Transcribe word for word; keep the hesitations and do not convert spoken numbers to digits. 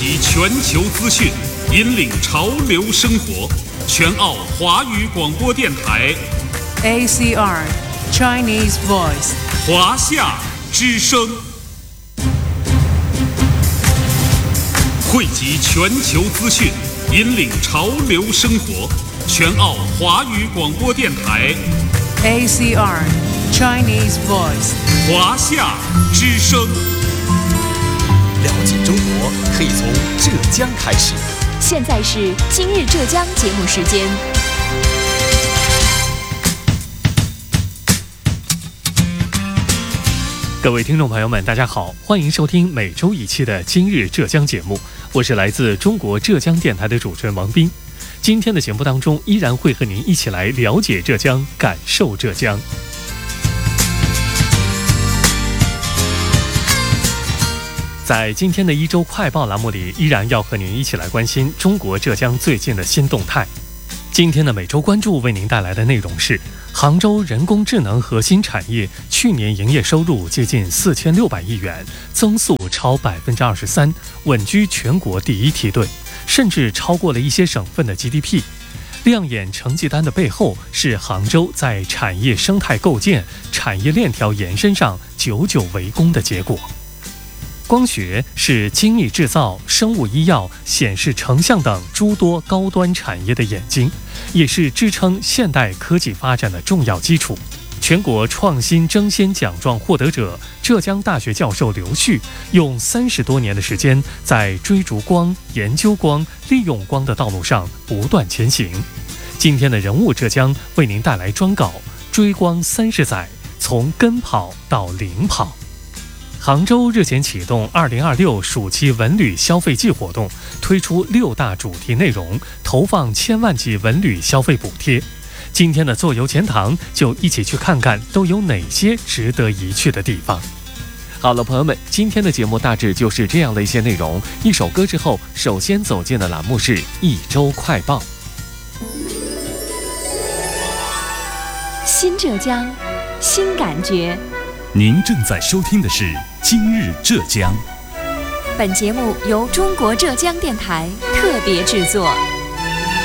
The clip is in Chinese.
集全球资讯，引领潮流生活。全澳华语广播电台 A C R Chinese Voice 华夏之声，汇集全球资讯，引领潮流生活。全澳华语广播电台 A C R Chinese Voice 华夏之声。 了解中国可以从浙江开始。 现在是今日浙江节目时间。 各位听众朋友们，大家好，欢迎收听每周一期的今日浙江节目，我是来自中国浙江电台的主持人王斌。今天的节目当中，依然会和您一起来了解浙江，感受浙江。在今天的一周快报栏目里，依然要和您一起来关心中国浙江最近的新动态。今天的每周关注为您带来的内容是：杭州人工智能核心产业去年营业收入接近四千六百亿元，增速超百分之二十三，稳居全国第一梯队，甚至超过了一些省份的 G D P。亮眼成绩单的背后，是杭州在产业生态构建、产业链条延伸上久久为功的结果。光学是精密制造、生物医药、显示成像等诸多高端产业的眼睛，也是支撑现代科技发展的重要基础。全国创新争先奖状获得者浙江大学教授刘旭，用三十多年的时间，在追逐光、研究光、利用光的道路上不断前行。今天的人物浙江为您带来专稿《追光三十载，从跟跑到领跑》。杭州日前启动二零二六暑期文旅消费季活动，推出六大主题内容，投放千万级文旅消费补贴。今天的坐游钱塘就一起去看看都有哪些值得一去的地方。好了，朋友们，今天的节目大致就是这样的一些内容。一首歌之后，首先走进的栏目是一周快报。 新浙江，新感觉。 您正在收听的是《今日浙江》。 本节目由中国浙江电台特别制作。